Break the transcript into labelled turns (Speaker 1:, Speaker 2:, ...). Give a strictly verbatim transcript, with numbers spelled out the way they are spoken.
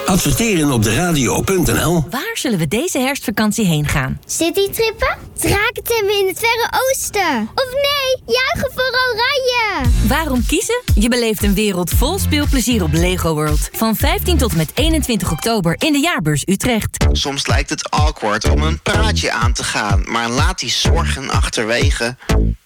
Speaker 1: Adverteren op de radio punt n l.
Speaker 2: Waar zullen we deze herfstvakantie heen gaan?
Speaker 3: Citytrippen? Drakentemmen in het Verre Oosten? Of nee, juichen voor Oranje!
Speaker 2: Waarom kiezen? Je beleeft een wereld vol speelplezier op Lego World. Van vijftien tot en met eenentwintig oktober in de Jaarbeurs Utrecht.
Speaker 4: Soms lijkt het awkward om een praatje aan te gaan, maar laat die zorgen achterwege.